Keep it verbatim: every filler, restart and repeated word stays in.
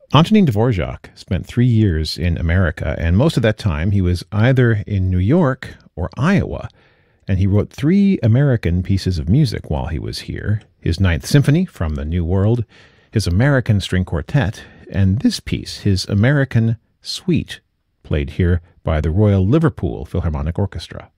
Antonin Dvorak spent three years in America, and most of that time he was either in New York or Iowa, and he wrote three American pieces of music while he was here: his Ninth Symphony from the New World, his American String Quartet, and this piece, his American Suite, played here by the Royal Liverpool Philharmonic Orchestra.